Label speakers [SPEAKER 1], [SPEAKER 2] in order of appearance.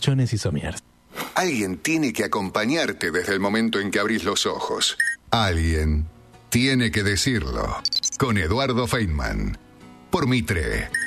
[SPEAKER 1] Colchones y Somiers.
[SPEAKER 2] Alguien tiene que acompañarte desde el momento en que abrís los ojos. Alguien tiene que decirlo. Con Eduardo Feynman. Por Mitre.